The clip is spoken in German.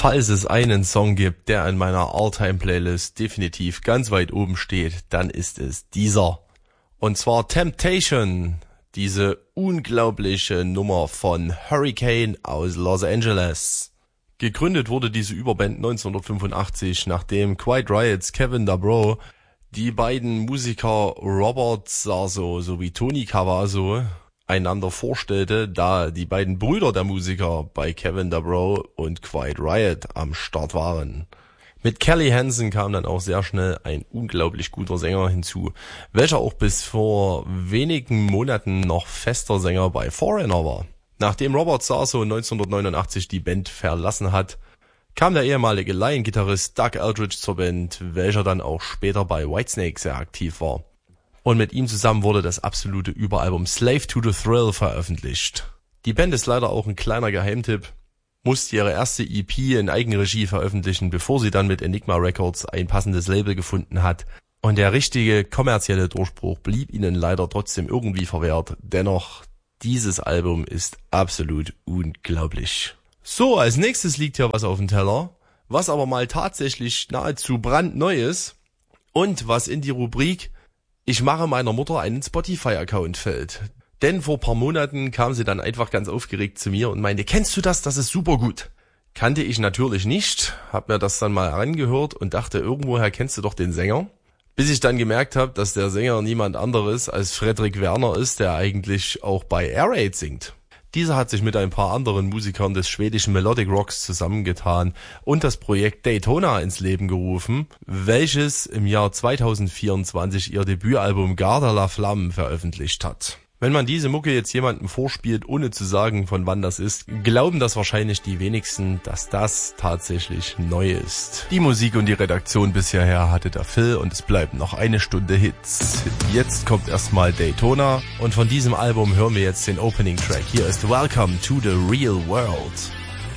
Falls es einen Song gibt, der in meiner All-Time-Playlist definitiv ganz weit oben steht, dann ist es dieser. Und zwar Temptation, diese unglaubliche Nummer von Hurricane aus Los Angeles. Gegründet wurde diese Überband 1985, nachdem Quiet Riots Kevin DuBrow die beiden Musiker Robert Sarso sowie Tony Cavasso einander vorstellte, da die beiden Brüder der Musiker bei Kevin DuBrow und Quiet Riot am Start waren. Mit Kelly Hansen kam dann auch sehr schnell ein unglaublich guter Sänger hinzu, welcher auch bis vor wenigen Monaten noch fester Sänger bei Foreigner war. Nachdem Robert Sarso 1989 die Band verlassen hat, kam der ehemalige Lion-Gitarrist Doug Aldrich zur Band, welcher dann auch später bei Whitesnake sehr aktiv war. Und mit ihm zusammen wurde das absolute Überalbum Slave to the Thrill veröffentlicht. Die Band ist leider auch ein kleiner Geheimtipp, musste ihre erste EP in Eigenregie veröffentlichen, bevor sie dann mit Enigma Records ein passendes Label gefunden hat. Und der richtige kommerzielle Durchbruch blieb ihnen leider trotzdem irgendwie verwehrt. Dennoch, dieses Album ist absolut unglaublich. So, als nächstes liegt hier was auf dem Teller, was aber mal tatsächlich nahezu brandneu ist und was in die Rubrik "Ich mache meiner Mutter einen Spotify-Account" fällt. Denn vor paar Monaten kam sie dann einfach ganz aufgeregt zu mir und meinte, kennst du das? Das ist super gut. Kannte ich natürlich nicht, hab mir das dann mal angehört und dachte, irgendwoher kennst du doch den Sänger. Bis ich dann gemerkt habe, dass der Sänger niemand anderes als Fredrik Werner ist, der eigentlich auch bei Air Raid singt. Dieser hat sich mit ein paar anderen Musikern des schwedischen Melodic Rocks zusammengetan und das Projekt Daytona ins Leben gerufen, welches im Jahr 2024 ihr Debütalbum Garde la Flamme veröffentlicht hat. Wenn man diese Mucke jetzt jemandem vorspielt, ohne zu sagen, von wann das ist, glauben das wahrscheinlich die wenigsten, dass das tatsächlich neu ist. Die Musik und die Redaktion bis hierher hatte der Phil und es bleibt noch eine Stunde Hits. Jetzt kommt erstmal Daytona und von diesem Album hören wir jetzt den Opening Track. Hier ist Welcome to the Real World.